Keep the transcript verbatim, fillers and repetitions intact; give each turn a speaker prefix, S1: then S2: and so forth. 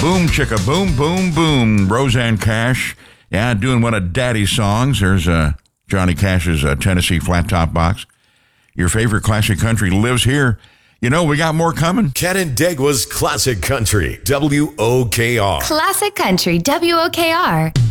S1: Boom, chicka, boom, boom, boom. Roseanne Cash, yeah, doing one of Daddy's songs. There's uh, Johnny Cash's uh, Tennessee Flat Top Box. Your favorite classic country lives here. You know, we got more coming.
S2: Canandaigua's Classic Country, W O K R.
S3: Classic Country, W O K R.